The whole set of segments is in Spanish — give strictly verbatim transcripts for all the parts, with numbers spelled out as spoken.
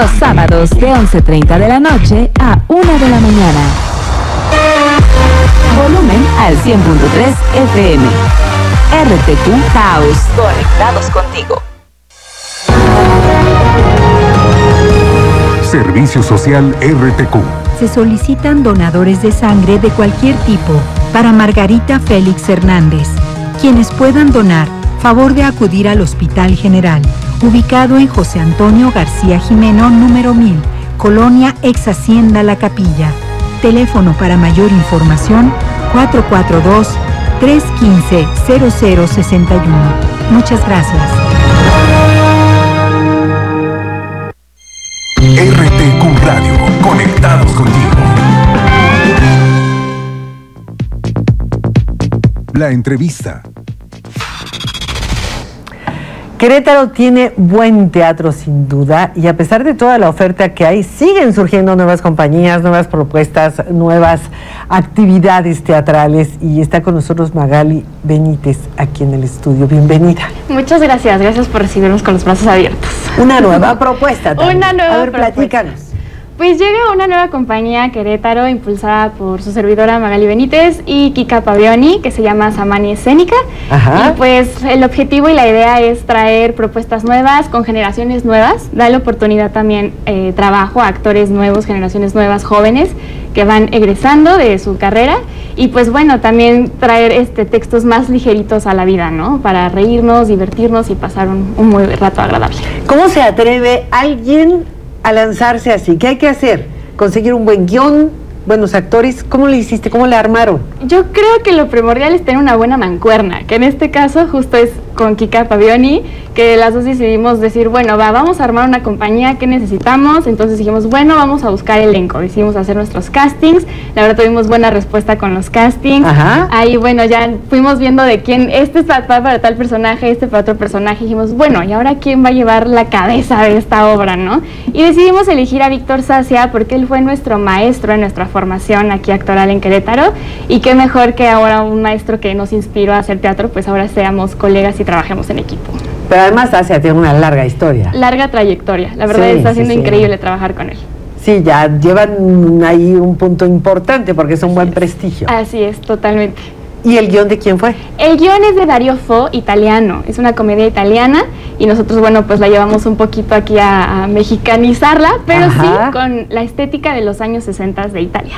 Los sábados de once treinta de la noche a una de la mañana. Volumen al cien punto tres F M. R T Q House. Conectados contigo. Servicio Social R T Q. Se solicitan donadores de sangre de cualquier tipo para Margarita Félix Hernández. Quienes puedan donar, favor de acudir al Hospital General, ubicado en José Antonio García Jimeno, número mil, Colonia Ex Hacienda La Capilla. Teléfono para mayor información, cuatro cuatro dos, tres uno cinco, cero cero seis uno. Muchas gracias. R T Q Radio, conectados contigo. La entrevista. Querétaro tiene buen teatro sin duda y a pesar de toda la oferta que hay, siguen surgiendo nuevas compañías, nuevas propuestas, nuevas actividades teatrales y está con nosotros Magali Benítez aquí en el estudio. Bienvenida. Muchas gracias, gracias por recibirnos con los brazos abiertos. Una nueva propuesta también. Una nueva A ver, propuesta. platícanos. Pues llega una nueva compañía a Querétaro impulsada por su servidora Magali Benítez y Kika Pavioni, que se llama Samani Escénica. Ajá. Y pues el objetivo y la idea es traer propuestas nuevas con generaciones nuevas, darle oportunidad también eh, trabajo a actores nuevos, generaciones nuevas, jóvenes que van egresando de su carrera y pues bueno, también traer este textos más ligeritos a la vida, ¿no? Para reírnos, divertirnos y pasar un, un muy rato agradable. ¿Cómo se atreve alguien a lanzarse así? ¿Qué hay que hacer? ¿Conseguir un buen guión? ¿Buenos actores? ¿Cómo le hiciste? ¿Cómo le armaron? Yo creo que lo primordial es tener una buena mancuerna, que en este caso justo es con Kika Pavioni, que las dos decidimos decir, bueno, va, vamos a armar una compañía, ¿qué necesitamos? Entonces dijimos, bueno, vamos a buscar elenco, decidimos hacer nuestros castings, la verdad tuvimos buena respuesta con los castings. Ajá. Ahí, bueno, ya fuimos viendo de quién, este es para, para tal personaje, este para otro personaje, dijimos, bueno, ¿y ahora quién va a llevar la cabeza de esta obra, no? Y decidimos elegir a Víctor Sacia porque él fue nuestro maestro en nuestra formación aquí actoral en Querétaro, y qué mejor que ahora un maestro que nos inspiró a hacer teatro, pues ahora seamos colegas y trabajemos en equipo. Pero además Sacia tiene una larga historia. Larga trayectoria, la verdad Sí, está sí, siendo sí. increíble trabajar con él. Sí, ya llevan ahí un punto importante porque es un buen prestigio. Así es, totalmente. ¿Y el guión de quién fue? El guión es de Dario Fo, italiano, es una comedia italiana y nosotros, bueno, pues la llevamos un poquito aquí a, a mexicanizarla, pero Ajá. sí con la estética de los años sesenta de Italia.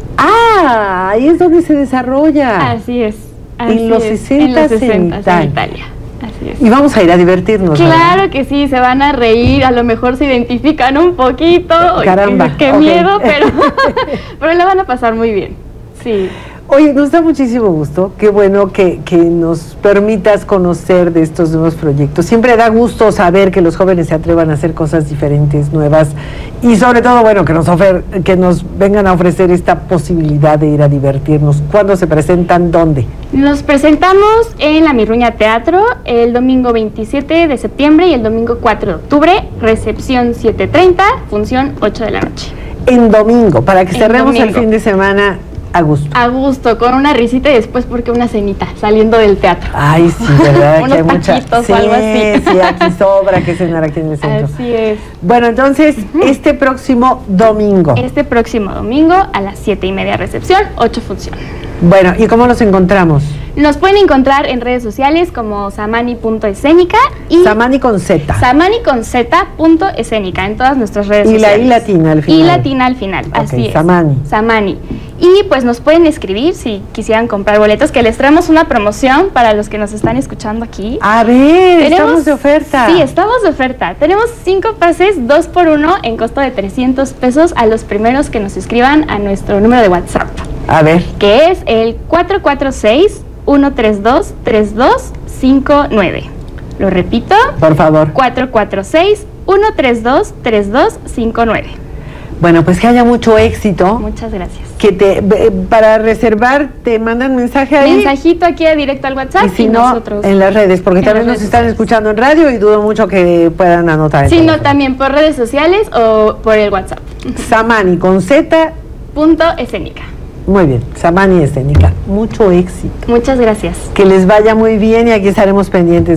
Ah, ahí es donde se desarrolla. Así es. En así los es, sesentas en los sesentas en en Italia. Italia. Así es. Y vamos a ir a divertirnos. Claro ¿verdad? que sí, se van a reír, a lo mejor se identifican un poquito. Caramba, Qué, qué ok. miedo, pero, pero la van a pasar muy bien. Sí. Oye, nos da muchísimo gusto, qué bueno que, que nos permitas conocer de estos nuevos proyectos. Siempre da gusto saber que los jóvenes se atrevan a hacer cosas diferentes, nuevas y sobre todo, bueno, que nos, ofer que nos vengan a ofrecer esta posibilidad de ir a divertirnos. ¿Cuándo se presentan? ¿Dónde? Nos presentamos en la Mirruña Teatro el domingo veintisiete de septiembre y el domingo cuatro de octubre, recepción siete treinta, función ocho de la noche. En domingo, para que En cerremos el domingo. fin de semana a gusto. A gusto, con una risita y después porque una cenita saliendo del teatro. Ay, sí, ¿verdad? Que Unos hay mucha... taquitos Sí, o algo así. sí, aquí sobra que cenar aquí en el centro. Así es. Bueno, entonces, este próximo domingo. Este próximo domingo a las siete y media recepción, ocho función. Bueno, ¿y cómo los encontramos? Nos pueden encontrar en redes sociales como samani punto escénica y Samani con Z. samani con Z punto escénica en todas nuestras redes Y la sociales. I latina al final. Y latina al final, Ok, así es. Samani. Samani. Y pues nos pueden escribir si quisieran comprar boletos, que les traemos una promoción para los que nos están escuchando aquí. A ver, Tenemos- estamos de oferta. Sí, estamos de oferta. Tenemos cinco pases, dos por uno, en costo de trescientos pesos a los primeros que nos escriban a nuestro número de WhatsApp, A ver, que es el cuatro cuatro seis, uno tres dos, tres dos cinco nueve. Lo repito, por favor. cuatro cuatro seis, uno tres dos, tres dos cinco nueve. Bueno, pues que haya mucho éxito. Muchas gracias. Que te eh, para reservar te mandan mensaje ahí. Mensajito aquí directo al WhatsApp Y si no, nosotros en las redes, porque en también las nos redes están sociales. escuchando en radio y dudo mucho que puedan anotar. el Sí, no, teléfono. también por redes sociales o por el WhatsApp. Samani con Z. Punto escénica. Muy bien, Samani Escénica. Mucho éxito. Muchas gracias. Que les vaya muy bien y aquí estaremos pendientes.